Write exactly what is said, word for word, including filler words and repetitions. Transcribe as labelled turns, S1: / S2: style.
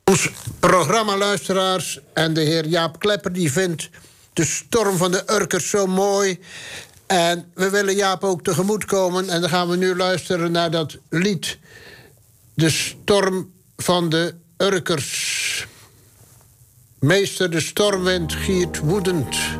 S1: Ons programmaluisteraars en de heer Jaap Klepper die vindt de storm van de Urkers zo mooi. En we willen Jaap ook tegemoetkomen. En dan gaan we nu luisteren naar dat lied. De storm van de Urkers. Meester, de stormwind giert woedend.